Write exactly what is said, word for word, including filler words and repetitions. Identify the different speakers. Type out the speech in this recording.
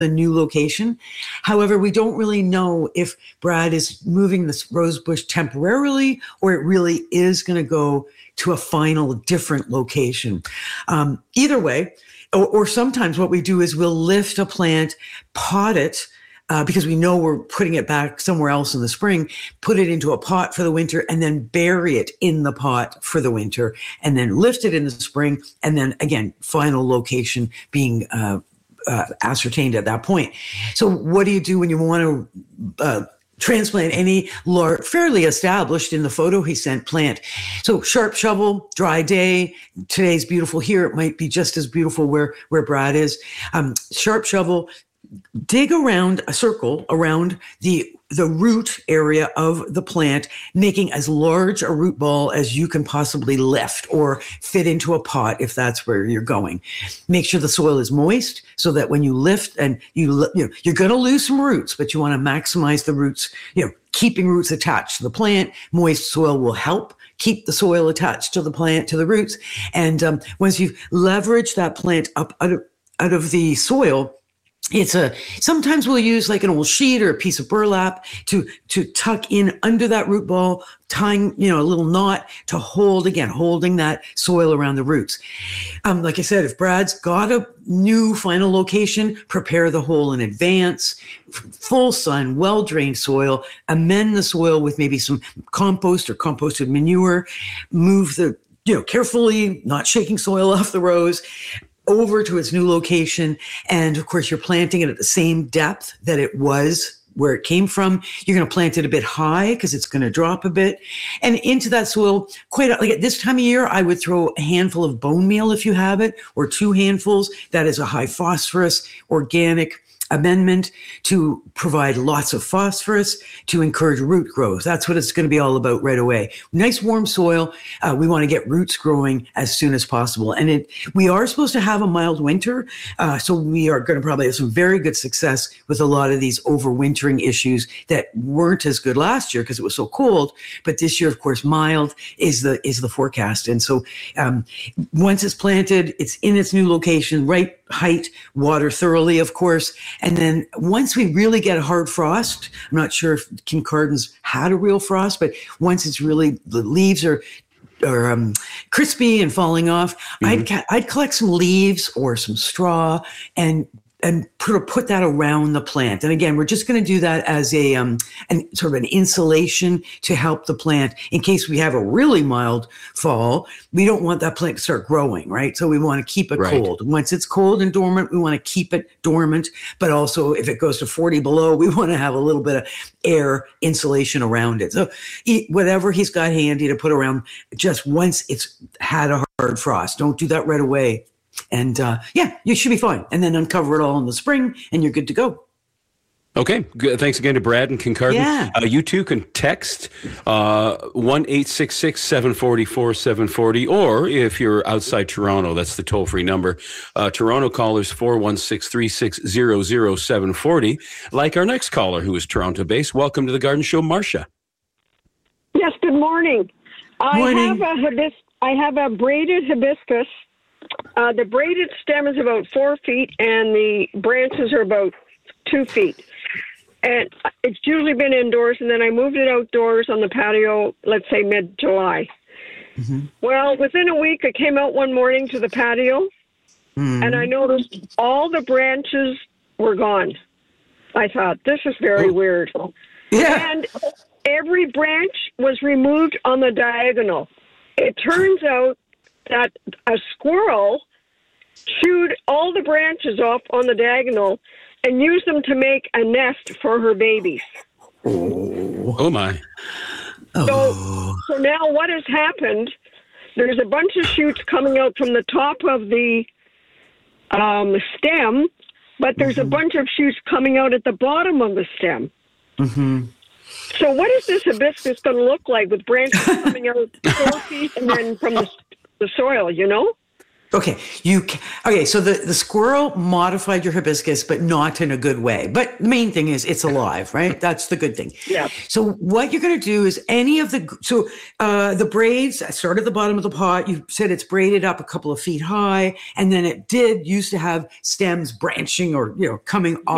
Speaker 1: the new location. However, we don't really know if Brad is moving this rose bush temporarily or it really is going to go to a final different location. Um, either way, or, or sometimes what we do is we'll lift a plant, pot it, Uh, because we know we're putting it back somewhere else in the spring, put it into a pot for the winter, and then bury it in the pot for the winter, and then lift it in the spring, and then again, final location being uh, uh, ascertained at that point. So what do you do when you want to uh, transplant any large, fairly established in the photo he sent plant? So sharp shovel, dry day. Today's beautiful here. It might be just as beautiful where, where Brad is. Um, sharp shovel, dig around a circle around the the root area of the plant, making as large a root ball as you can possibly lift or fit into a pot if that's where you're going. Make sure the soil is moist so that when you lift and you, you know, you're going to lose some roots, but you want to maximize the roots, you know, keeping roots attached to the plant. Moist soil will help keep the soil attached to the plant, to the roots. And um, once you've leveraged that plant up out of, out of the soil, It's a, sometimes we'll use like an old sheet or a piece of burlap to, to tuck in under that root ball, tying, you know, a little knot to hold, again, holding that soil around the roots. Um, like I said, if Brad's got a new final location, prepare the hole in advance, full sun, well-drained soil, amend the soil with maybe some compost or composted manure, move the, you know, carefully, not shaking soil off the rows, over to its new location. And of course, you're planting it at the same depth that it was where it came from. You're going to plant it a bit high because it's going to drop a bit. And into that soil, quite like at this time of year, I would throw a handful of bone meal if you have it, or two handfuls. That is a high phosphorus, organic amendment to provide lots of phosphorus to encourage root growth. That's what it's going to be all about right away. Nice warm soil. Uh, we want to get roots growing as soon as possible. And it, we are supposed to have a mild winter. Uh, so we are going to probably have some very good success with a lot of these overwintering issues that weren't as good last year because it was so cold. But this year, of course, mild is the, is the forecast. And so um, once it's planted, it's in its new location, right height, water thoroughly, of course. And then once we really get a hard frost, I'm not sure if Kincardin's had a real frost, but once it's really, the leaves are are um, crispy and falling off, mm-hmm. I'd I'd collect some leaves or some straw and and put, put that around the plant. And again, we're just going to do that as a um, an, sort of an insulation to help the plant in case we have a really mild fall. We don't want that plant to start growing, right? So we want to keep it right. cold. Once it's cold and dormant, we want to keep it dormant. But also if it goes to forty below, we want to have a little bit of air insulation around it. So eat whatever he's got handy to put around just once it's had a hard frost. Don't do that right away. And uh, yeah, you should be fine. And then uncover it all in the spring and you're good to go.
Speaker 2: Okay. Good. Thanks again to Brad and Kincardin.
Speaker 1: Yeah.
Speaker 2: Uh, you too can text uh, one eight six six, seven four four, seven four zero, or if you're outside Toronto, that's the toll-free number. Uh, Toronto callers four one six, three six zero zero, seven four zero. Like our next caller who is Toronto-based. Welcome to the Garden Show, Marcia.
Speaker 3: Yes, good morning. I
Speaker 1: morning.
Speaker 3: have a hibis- I have a braided hibiscus. Uh, the braided stem is about four feet and the branches are about two feet. And it's usually been indoors, and then I moved it outdoors on the patio, let's say mid-July. Mm-hmm. Well, within a week, I came out one morning to the patio, mm-hmm. and I noticed all the branches were gone. I thought, this is very oh. weird.
Speaker 1: Yeah.
Speaker 3: And every branch was removed on the diagonal. It turns out that a squirrel chewed all the branches off on the diagonal and used them to make a nest for her babies.
Speaker 2: Oh, oh my.
Speaker 3: So, oh. so now what has happened, there's a bunch of shoots coming out from the top of the um, stem, but there's mm-hmm. a bunch of shoots coming out at the bottom of the stem.
Speaker 1: Mm-hmm.
Speaker 3: So what is this hibiscus going to look like with branches coming out four feet and then from the, the soil, you know?
Speaker 1: Okay, you okay. So the, the squirrel modified your hibiscus, but not in a good way. But the main thing is it's alive, right? That's the good thing.
Speaker 3: Yeah.
Speaker 1: So what you're going to do is any of the so uh, the braids start at the bottom of the pot. You said it's braided up a couple of feet high, and then it did used to have stems branching or you know coming off.